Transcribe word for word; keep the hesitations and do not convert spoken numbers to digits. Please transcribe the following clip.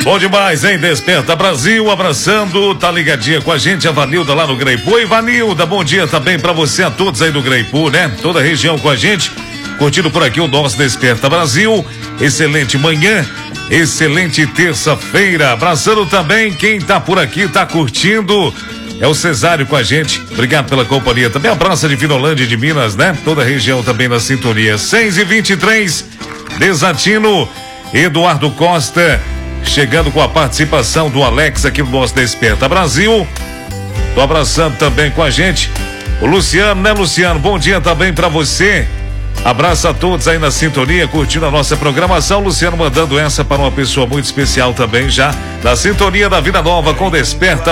Bom demais, hein? Desperta Brasil, abraçando, tá ligadinha com a gente, a Vanilda lá no Greipu. Oi, Vanilda, bom dia também pra você, a todos aí do Greipu, né? Toda a região com a gente, curtindo por aqui o nosso Desperta Brasil. Excelente manhã, excelente terça-feira. Abraçando também quem tá por aqui, tá curtindo. É o Cesário com a gente. Obrigado pela companhia. Também a praça de Vinolândia de Minas, né? Toda a região também na sintonia. seis e vinte e três, Desatino, Eduardo Costa, chegando com a participação do Alex aqui no nosso Desperta Brasil. Tô abraçando também com a gente o Luciano, né, Luciano? Bom dia também pra você. Abraço a todos aí na sintonia, curtindo a nossa programação. Luciano mandando essa para uma pessoa muito especial também, já na sintonia da Vida Nova com Desperta